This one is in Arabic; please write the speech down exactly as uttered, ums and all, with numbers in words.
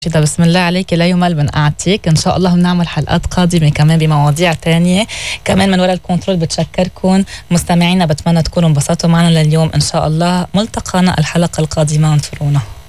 كده بسم الله عليك لا يمل من قعدتك. ان شاء الله بنعمل حلقات قادمه كمان بمواضيع تانية كمان من وراء الكنترول. بتشكركم مستمعينا، بتمنى تكونوا انبسطتوا معنا لليوم. ان شاء الله ملتقانا الحلقه القادمه، انطرونا.